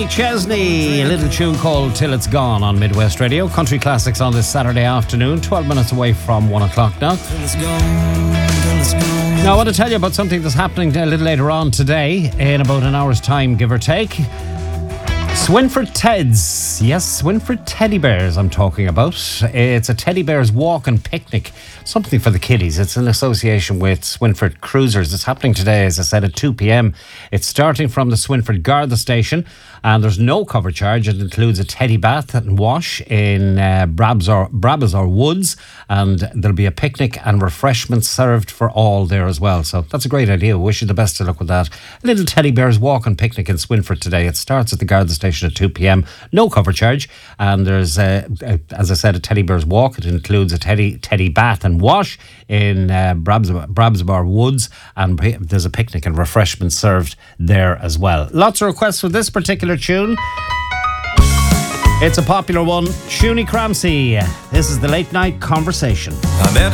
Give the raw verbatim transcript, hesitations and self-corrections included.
Chesney, a little tune called Till It's Gone on Midwest Radio. Country classics on this Saturday afternoon, twelve minutes away from one o'clock now. Now I want to tell you about something that's happening a little later on today, in about an hour's time, give or take. Swinford Teds. Yes, Swinford Teddy Bears I'm talking about. It's a Teddy Bears walk and picnic. Something for the kiddies. It's in association with Swinford Cruisers. It's happening today, as I said, at two p.m. It's starting from the Swinford Garda station, and there's no cover charge. It includes a teddy bath and wash in uh, Brabazar, Brabazar Woods, and there'll be a picnic and refreshments served for all there as well. So that's a great idea. Wish you the best of luck with that. A little Teddy Bears walk and picnic in Swinford today. It starts at the Garda station at two p.m. No cover charge, and there's, uh, a, as I said, a Teddy Bears walk. It includes a teddy teddy bath and wash in uh, Brabazar, Brabazar Woods, and there's a picnic and refreshments served there as well. Lots of requests for this particular tune. It's a popular one. Shuni Cramsey. This is the Late Night Conversation.